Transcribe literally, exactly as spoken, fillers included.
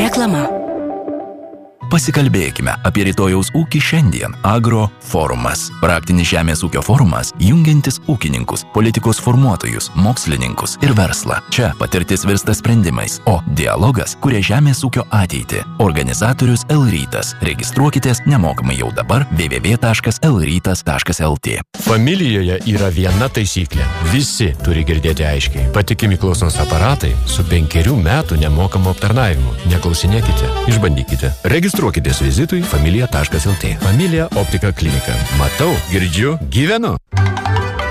Reklama. Pasikalbėkime apie rytojaus ūkį šiandien. Agro forumas. Praktinis žemės ūkio forumas, jungiantis ūkininkus, politikos formuotojus, mokslininkus ir verslą. Čia patirtis virsta sprendimais, o dialogas kuria žemės ūkio ateitį. Organizatorius L-Rytas. Registruokitės nemokamai jau dabar w w w taškas l rytas taškas l t. Familijoje yra viena taisyklė. Visi turi girdėti aiškiai. Patikimi klausos aparatai su penkerių metų nemokamu aptarnavimu. Neklausinėkite, išbandykite. Registruokitės vizitui familija taškas l t. Familija optika klinika. Matau, girdžiu, gyvenu.